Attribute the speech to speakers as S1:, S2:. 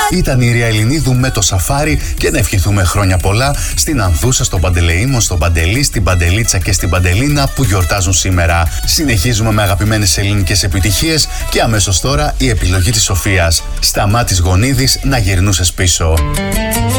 S1: Ήταν η Ήρια Ελληνίδου με το Σαφάρι και να ευχηθούμε χρόνια πολλά στην Ανθούσα, στον Παντελεήμον, στον Παντελή, στην Παντελίτσα και στην Παντελίνα που γιορτάζουν σήμερα. Συνεχίζουμε με αγαπημένες ελληνικές επιτυχίες και αμέσως τώρα η επιλογή της Σοφίας. Σταμάτης Γονίδης, να γυρνούσες πίσω.